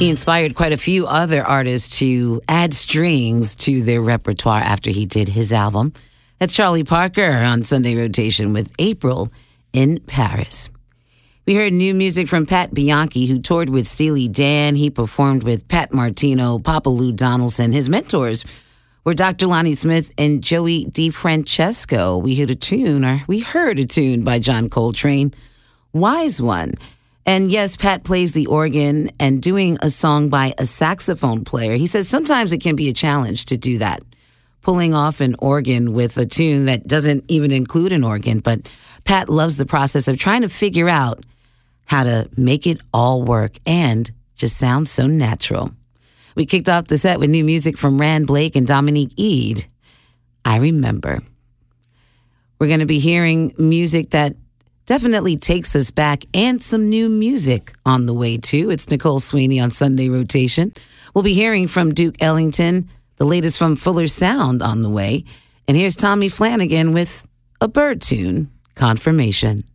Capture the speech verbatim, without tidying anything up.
He inspired quite a few other artists to add strings to their repertoire after he did his album. That's Charlie Parker on Sunday Rotation with April in Paris. We heard new music from Pat Bianchi, who toured with Steely Dan. He performed with Pat Martino, Papa Lou Donaldson. His mentors were Doctor Lonnie Smith and Joey DeFrancesco. We heard a tune, or we heard a tune by John Coltrane, Wise One. And yes, Pat plays the organ and doing a song by a saxophone player. He says sometimes it can be a challenge to do that, pulling off an organ with a tune that doesn't even include an organ. But Pat loves the process of trying to figure out how to make it all work and just sound so natural. We kicked off the set with new music from Rand Blake and Dominique Eade, I Remember. We're going to be hearing music that definitely takes us back and some new music on the way, too. It's Nicole Sweeney on Sunday Rotation. We'll be hearing from Duke Ellington, the latest from Fuller Sound on the way. And here's Tommy Flanagan with a bird tune, Confirmation.